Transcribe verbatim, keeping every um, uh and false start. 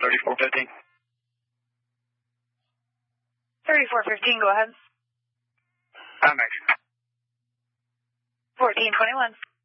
thirty-four fifteen. thirty-four fifteen, go ahead. I'm action. fourteen twenty-one.